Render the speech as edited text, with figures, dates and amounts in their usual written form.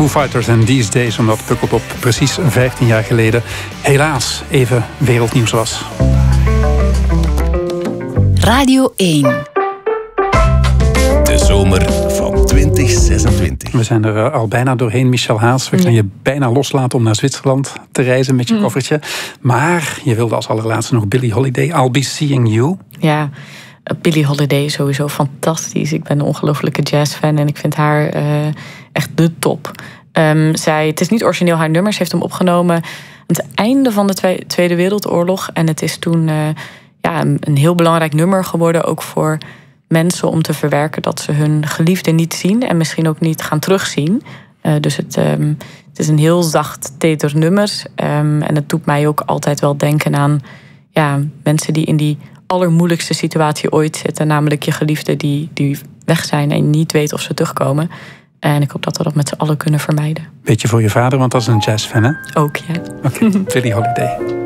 Foo Fighters en These Days, omdat Pukkelpop precies 15 jaar geleden helaas even wereldnieuws was. Radio 1. De zomer van 2026. We zijn er al bijna doorheen, Michel Haas. We gaan je bijna loslaten om naar Zwitserland te reizen met je koffertje. Maar je wilde als allerlaatste nog Billie Holiday, I'll Be Seeing You. Ja, Billie Holiday is sowieso fantastisch. Ik ben een ongelofelijke jazzfan en ik vind haar echt de top. Het is niet origineel haar nummer. Ze heeft hem opgenomen aan het einde van de Tweede Wereldoorlog. En het is toen een heel belangrijk nummer geworden, ook voor mensen, om te verwerken dat ze hun geliefde niet zien en misschien ook niet gaan terugzien. Dus het is een heel zacht, teeder nummer. En het doet mij ook altijd wel denken aan mensen die in die allermoeilijkste situatie ooit zitten. Namelijk je geliefden die weg zijn en je niet weet of ze terugkomen. En ik hoop dat we dat met z'n allen kunnen vermijden. Beetje voor je vader, want dat is een jazzfan, hè? Ook, ja. Oké, Billie Holiday.